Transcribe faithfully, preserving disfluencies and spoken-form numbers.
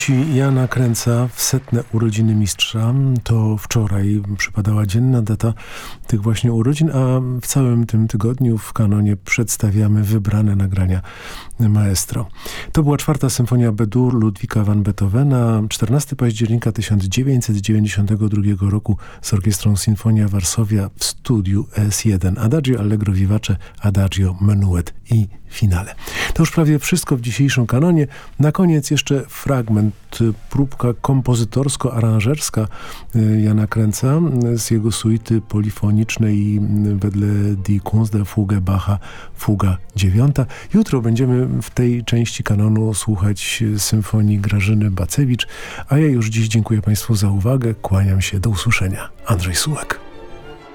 Jana Kręca w setne urodziny mistrza. To wczoraj przypadała dzienna data tych właśnie urodzin, a w całym tym tygodniu w kanonie przedstawiamy wybrane nagrania maestro. To była czwarta symfonia B-dur Ludwika van Beethovena, czternastego października tysiąc dziewięćset dziewięćdziesiątego drugiego roku z Orkiestrą Sinfonia Varsovia w studiu S jeden. Adagio Allegro Vivace, Adagio Menuet i finale. To już prawie wszystko w dzisiejszym kanonie. Na koniec jeszcze fragment, próbka kompozytorsko-aranżerska Jana Kręca z jego suity polifonicznej wedle Die Kunst der Fuge Bacha, fuga dziewiąta. Jutro będziemy w tej części kanonu słuchać symfonii Grażyny Bacewicz, a ja już dziś dziękuję Państwu za uwagę. Kłaniam się, do usłyszenia. Andrzej Sułek.